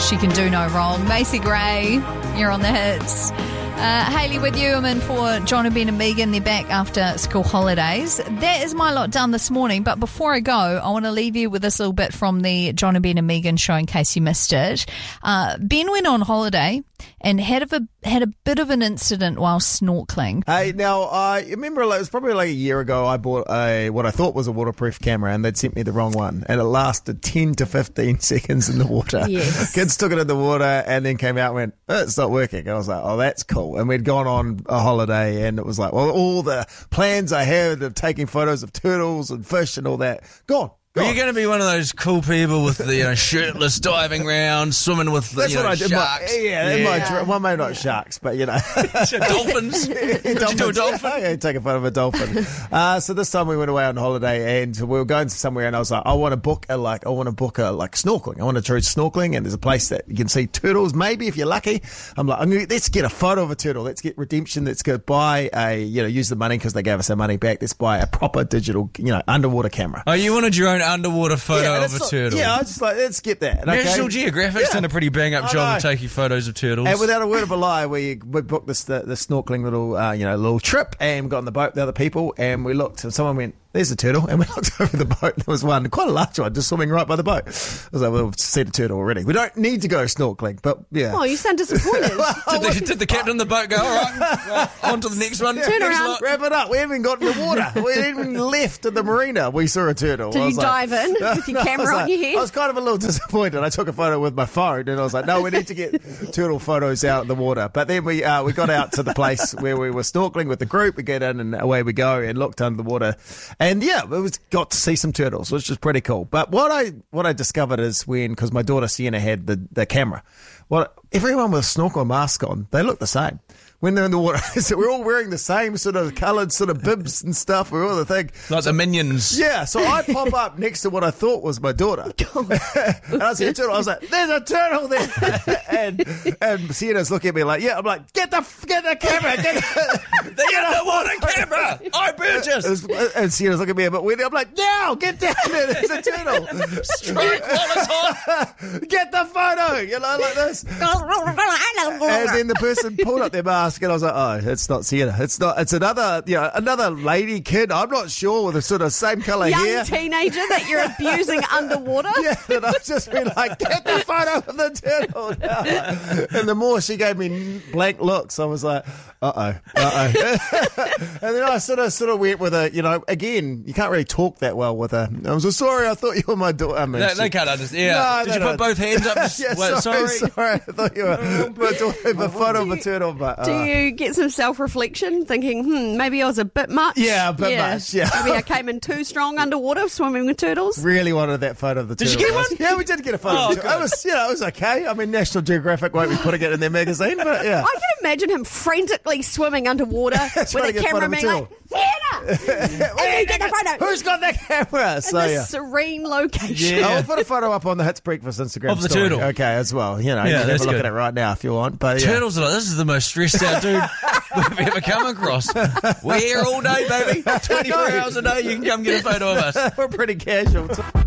She Can Do No Wrong. Macy Gray, you're on the hits. Hayley with you. I'm in for John and Ben and Megan. They're back after school holidays. That is my lot done this morning. But before I go, I want to leave you with this little bit from the John and Ben and Megan show in case you missed it. Ben went on holiday and had a bit of an incident while snorkeling. Hey, now, I remember it was probably like a year ago, I bought what I thought was a waterproof camera, and they'd sent me the wrong one, and it lasted 10 to 15 seconds in the water. Yes. Kids took it in the water and then came out and went, it's not working. I was like, oh, that's cool. And we'd gone on a holiday, and it was like, well, all the plans I had of taking photos of turtles and fish and all that, gone. Are you going to be one of those cool people with the shirtless diving around, swimming with the That's what I did. sharks? Well, maybe not sharks, but Dolphins. Did you do a dolphin? Yeah, take a photo of a dolphin. So this time we went away on holiday, and we were going somewhere, and I was like, I want to book a snorkeling. I want to try snorkeling, and there's a place that you can see turtles. Maybe if you're lucky, I'm like, let's get a photo of a turtle. Let's get redemption. Let's go buy use the money because they gave us our money back. Let's buy a proper digital, underwater camera. Oh, you wanted your own underwater photo of a turtle. Yeah, I was just like, let's get that. National Geographic's done a pretty bang-up job of taking photos of turtles. And without a word of a lie, we booked the snorkeling little trip, and we got on the boat with other people, and we looked, and someone went, there's a turtle, and we looked over the boat, and there was one, quite a large one, just swimming right by the boat. I was like, well, we've seen a turtle already. We don't need to go snorkeling, but yeah. Oh, you sound disappointed. Did the captain of the boat go, all right, well, on to the next one? Turn around. Wrap it up. We haven't got in the water. We haven't even left at the marina. We saw a turtle. Did you dive in with your camera on your head? I was kind of a little disappointed. I took a photo with my phone, and I was like, no, we need to get turtle photos out in the water. But then we got out to the place where we were snorkeling with the group. We get in, and away we go, and looked under the water. And yeah, got to see some turtles, which is pretty cool. But what I discovered is because my daughter Sienna had the camera, everyone with a snorkel mask on, they look the same. When they're in the water, so we're all wearing the same sort of coloured sort of bibs and stuff. We're all the thing. Like the Minions. Yeah, so I pop up next to what I thought was my daughter. And I see a turtle. I was like, there's a turtle there. and Sienna's looking at me like, yeah. I'm like, get the camera. The underwater camera. I purchased. And Sienna's looking at me, but I'm like, no, get down there. There's a turtle. Strike while it's hot. Get the photo. Like this. And then the person pulled up their mask. And I was like, oh, it's not Sienna. It's another lady kid. I'm not sure, with the sort of same colour hair. Young teenager that you're abusing underwater. Yeah, and I've just been like, get the photo of the turtle now. And the more she gave me blank looks, I was like, uh-oh. And then I sort of went with again, you can't really talk that well with her. I was like, sorry, I thought you were my daughter. They can't understand. Yeah. Did you put both hands up? Yeah, sorry. I thought you were my daughter. A photo of a turtle, but... Do you get some self-reflection, thinking, maybe I was a bit much? Yeah, a bit much, yeah. Maybe I came in too strong underwater, swimming with turtles? Really wanted that photo of the turtle. Did you get one? Yeah, we did get a photo of the turtle. It was okay. I mean, National Geographic won't be putting it in their magazine, but yeah. I can imagine him frantically swimming underwater with a camera being like, Sienna! And you get the photo. Who's got that camera? In this serene location. Yeah. I'll put a photo up on the Hits Breakfast Instagram of the story. turtle. Okay, as well. You can have a look at it right now if you want. But turtles are like, this is the most stressed out dude we've ever come across. We're here all day, baby. 24 hours a day, you can come get a photo of us. We're pretty casual.